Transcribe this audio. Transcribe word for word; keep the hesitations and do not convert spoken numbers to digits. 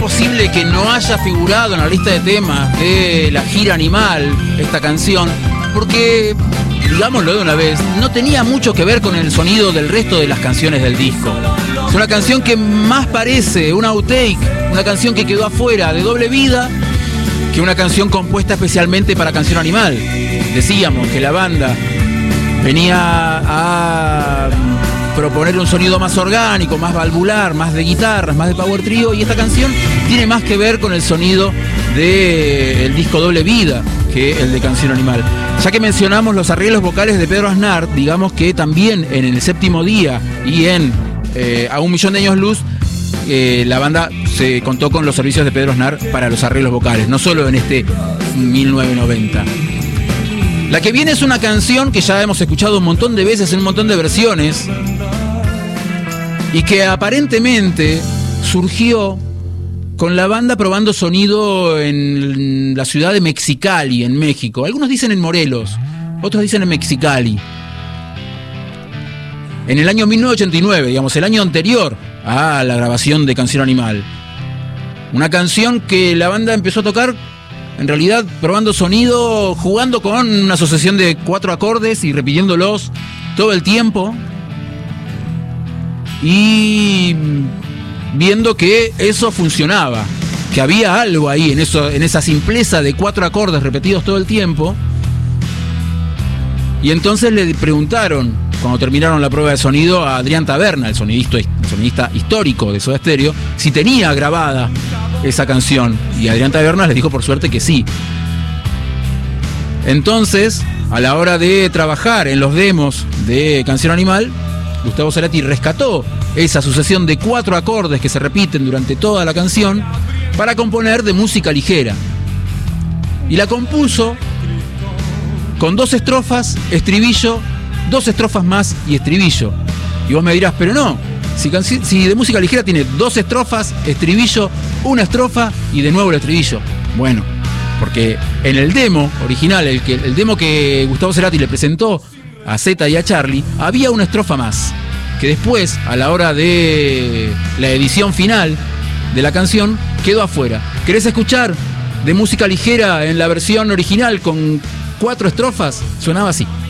posible que no haya figurado en la lista de temas de la gira Animal esta canción, porque, digámoslo de una vez, no tenía mucho que ver con el sonido del resto de las canciones del disco. Es una canción que más parece un outtake, una canción que quedó afuera de Doble Vida, que una canción compuesta especialmente para Canción Animal. Decíamos que la banda venía a proponer un sonido más orgánico, más valvular, más de guitarras, más de power trio, y esta canción tiene más que ver con el sonido del disco Doble Vida que el de Canción Animal. Ya que mencionamos los arreglos vocales de Pedro Aznar, digamos que también en El Séptimo Día y en eh, A un Millón de Años Luz, eh, la banda se contó con los servicios de Pedro Aznar para los arreglos vocales, no solo en este mil novecientos noventa. La que viene es una canción que ya hemos escuchado un montón de veces en un montón de versiones y que aparentemente surgió con la banda probando sonido en la ciudad de Mexicali, en México. Algunos dicen en Morelos, otros dicen en Mexicali. En el año mil novecientos ochenta y nueve, digamos, el año anterior a la grabación de Canción Animal. Una canción que la banda empezó a tocar, en realidad, probando sonido, jugando con una asociación de cuatro acordes y repitiéndolos todo el tiempo. Y viendo que eso funcionaba, que había algo ahí en eso, en esa simpleza de cuatro acordes repetidos todo el tiempo. Y entonces le preguntaron, cuando terminaron la prueba de sonido, a Adrián Taberna, el sonidista, el sonidista histórico de Soda Stereo, si tenía grabada esa canción. Y Adrián Taberna les dijo por suerte que sí. Entonces, a la hora de trabajar en los demos de Canción Animal, Gustavo Cerati rescató esa sucesión de cuatro acordes que se repiten durante toda la canción para componer de música ligera. Y la compuso con dos estrofas, estribillo, dos estrofas más y estribillo. Y vos me dirás, pero no, si, canci- si de música ligera tiene dos estrofas, estribillo, una estrofa y de nuevo el estribillo. Bueno, porque en el demo original, el, que, el demo que Gustavo Cerati le presentó a Zeta y a Charlie, había una estrofa más, que después, a la hora de la edición final de la canción, quedó afuera. ¿Querés escuchar de música ligera en la versión original con cuatro estrofas? Sonaba así.